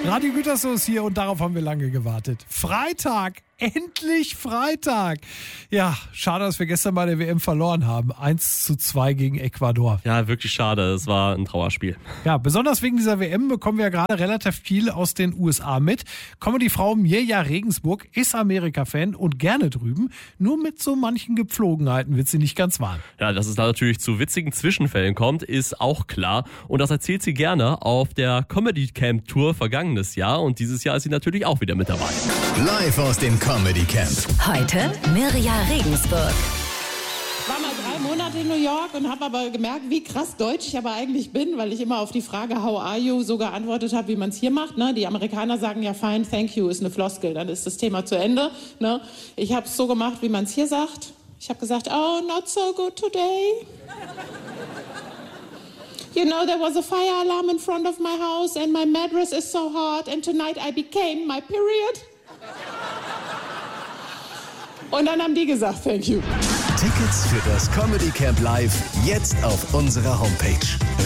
Radio Gütersloh ist hier und darauf haben wir lange gewartet. Freitag, endlich Freitag. Ja, schade, dass wir gestern bei der WM verloren haben. 1:2 gegen Ecuador. Ja, wirklich schade. Es war ein Trauerspiel. Ja, besonders wegen dieser WM bekommen wir ja gerade relativ viel aus den USA mit. Comedy-Frau Mirja Regensburg ist Amerika-Fan und gerne drüben. Nur mit so manchen Gepflogenheiten wird sie nicht ganz warm. Ja, dass es da natürlich zu witzigen Zwischenfällen kommt, ist auch klar. Und das erzählt sie gerne auf der Comedy Camp Tour vergangenes Jahr. Und dieses Jahr ist sie natürlich auch wieder mit dabei. Live aus dem Comedy Camp. Heute Mirja Regensburg. Ich war mal 3 Monate in New York und habe aber gemerkt, wie krass deutsch ich aber eigentlich bin, weil ich immer auf die Frage How are you so geantwortet habe, wie man es hier macht. Ne? Die Amerikaner sagen ja fine, thank you, ist eine Floskel, dann ist das Thema zu Ende. Ne? Ich habe es so gemacht, wie man es hier sagt. Ich habe gesagt, oh, not so good today. You know, there was a fire alarm in front of my house and my mattress is so hot and tonight I became my period. Und dann haben die gesagt, thank you. Tickets für das Comedy Camp Live jetzt auf unserer Homepage.